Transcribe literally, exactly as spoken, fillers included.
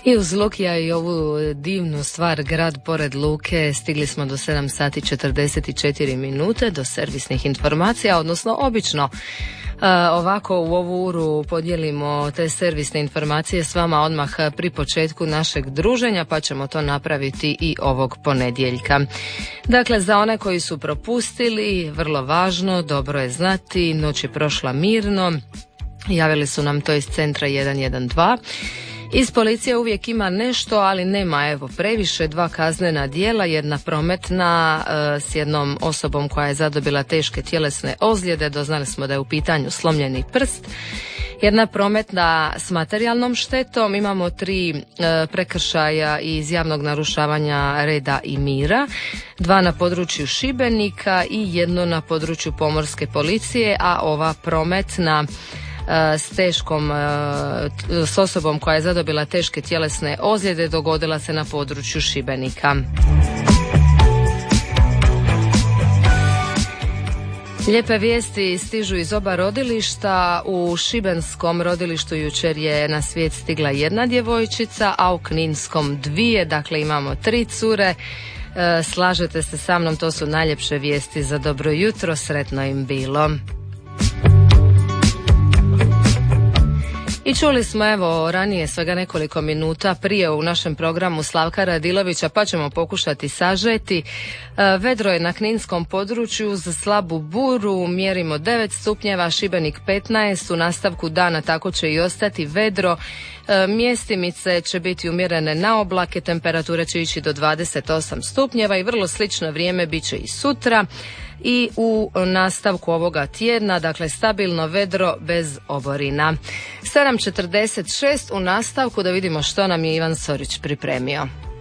I uz Lukija i ovu divnu stvar Grad pored luke stigli smo do sedam sati četrdeset četiri minute do servisnih informacija, odnosno obično Uh, ovako u ovu uru podijelimo te servisne informacije s vama odmah pri početku našeg druženja, pa ćemo to napraviti i ovog ponedjeljka. Dakle, za one koji su propustili, vrlo važno, dobro je znati, noć je prošla mirno, javili su nam to iz centra jedan jedan dva. Iz policije uvijek ima nešto, ali nema evo previše, dva kaznena djela, jedna prometna e, s jednom osobom koja je zadobila teške tjelesne ozljede, doznali smo da je u pitanju slomljeni prst, jedna prometna s materijalnom štetom, imamo tri e, prekršaja iz javnog narušavanja reda i mira, dva na području Šibenika i jedno na području pomorske policije, a ova prometna s teškom, s osobom koja je zadobila teške tjelesne ozljede dogodila se na području Šibenika. Lijepe vijesti stižu iz oba rodilišta. U šibenskom rodilištu jučer je na svijet stigla jedna djevojčica, a u kninskom dvije, dakle imamo tri cure. Slažete se sa mnom, to su najljepše vijesti za dobro jutro, sretno im bilo. I čuli smo evo ranije svega nekoliko minuta prije u našem programu Slavka Radilovića, pa ćemo pokušati sažeti. Vedro je na kninskom području uz slabu buru, mjerimo devet stupnjeva, Šibenik petnaest, u nastavku dana tako će i ostati vedro. Mjestimice će biti umjerene na oblake, temperature će ići do dvadeset osam stupnjeva i vrlo slično vrijeme bit će i sutra. I u nastavku ovoga tjedna, dakle stabilno vedro bez oborina. sedam četrdeset šest u nastavku da vidimo što nam je Ivan Sorić pripremio.